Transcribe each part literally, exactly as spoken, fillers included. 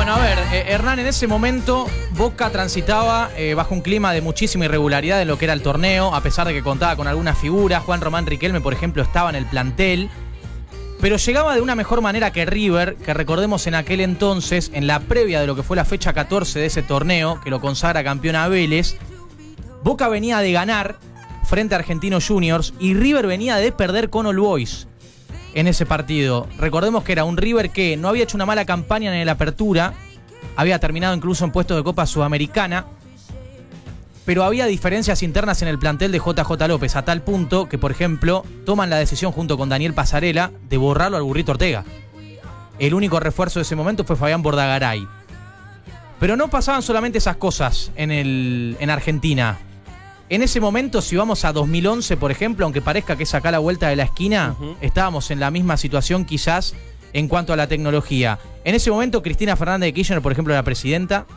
Bueno, a ver, eh, Hernán, en ese momento Boca transitaba eh, bajo un clima de muchísima irregularidad en lo que era el torneo, a pesar de que contaba con algunas figuras. Juan Román Riquelme, por ejemplo, estaba en el plantel. Pero llegaba de una mejor manera que River, que recordemos en aquel entonces, en la previa de lo que fue la fecha catorce de ese torneo, que lo consagra campeón a Vélez, Boca venía de ganar frente a Argentinos Juniors y River venía de perder con All Boys en ese partido. Recordemos que era un River que no había hecho una mala campaña en la apertura, había terminado incluso en puestos de Copa Sudamericana, pero había diferencias internas en el plantel de J J López, a tal punto que, por ejemplo, toman la decisión junto con Daniel Pasarela de borrarlo al Burrito Ortega. El único refuerzo de ese momento fue Fabián Bordagaray. Pero no pasaban solamente esas cosas en, el, en Argentina. En ese momento, si vamos a dos mil once, por ejemplo, aunque parezca que es acá la vuelta de la esquina, uh-huh. estábamos en la misma situación quizás en cuanto a la tecnología. En ese momento, Cristina Fernández de Kirchner, por ejemplo, la presidenta,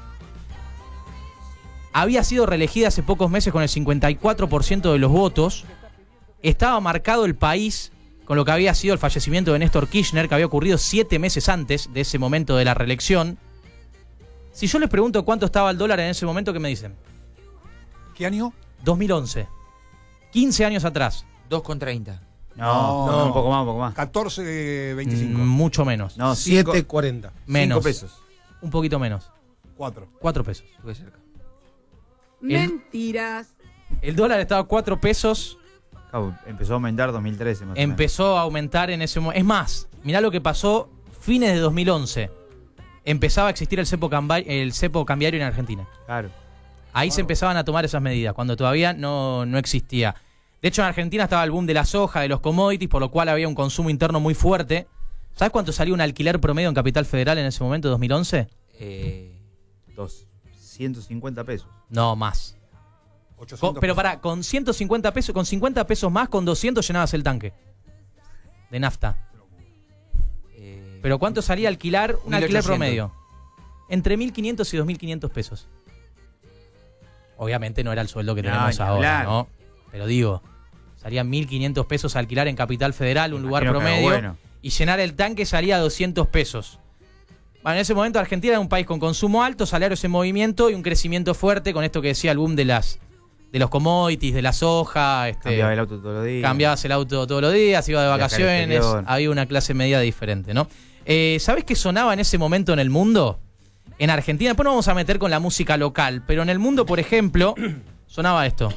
había sido reelegida hace pocos meses con el cincuenta y cuatro por ciento de los votos. Estaba marcado el país con lo que había sido el fallecimiento de Néstor Kirchner, que había ocurrido siete meses antes de ese momento de la reelección. Si yo les pregunto cuánto estaba el dólar en ese momento, ¿qué me dicen? ¿Qué año? dos mil once. quince años atrás. dos con treinta. No, no, no, un poco más, un poco más. catorce veinticinco. Mm, mucho menos. No, siete cuarenta. Menos. cinco pesos. Un poquito menos. cuatro. cuatro pesos. Estuve cerca. Mentiras. El dólar estaba a cuatro pesos. Claro, empezó a aumentar en dos mil trece. Más Empezó a aumentar en ese momento. Es más, mirá lo que pasó fines de dos mil once. Empezaba a existir el cepo, camba- el cepo cambiario en Argentina. Claro. Ahí se empezaban a tomar esas medidas, cuando todavía no, no existía. De hecho, en Argentina estaba el boom de la soja, de los commodities, por lo cual había un consumo interno muy fuerte. ¿Sabes cuánto salía un alquiler promedio en Capital Federal en ese momento, dos mil once? Eh, doscientos cincuenta pesos. No, más. ochocientos Con, pero pará, con ciento cincuenta pesos, con cincuenta pesos más, con doscientos llenabas el tanque de nafta. eh, Pero ¿cuánto salía alquilar un mil alquiler ochocientos. promedio? Entre mil quinientos y dos mil quinientos pesos. Obviamente no era el sueldo que No, tenemos ni ahora, hablar. ¿no? Pero digo, salían mil quinientos pesos alquilar en Capital Federal, un lugar Imagino que promedio, bueno. y llenar el tanque salía doscientos pesos. Bueno, en ese momento Argentina era un país con consumo alto, salarios en movimiento y un crecimiento fuerte con esto que decía el boom de las de los commodities, de la soja. Este, Cambiaba el auto todos los días. Cambiabas el auto todos los días, ibas de Viajar al vacaciones, exterior. había una clase media diferente, ¿no? Eh, ¿Sabés qué sonaba en ese momento en el mundo? En Argentina, después nos vamos a meter con la música local, pero en el mundo, por ejemplo, sonaba esto.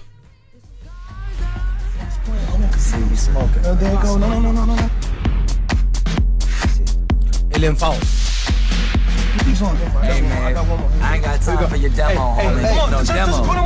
El enfado. Hey man, I ain't got time for your demo, homie. No demo.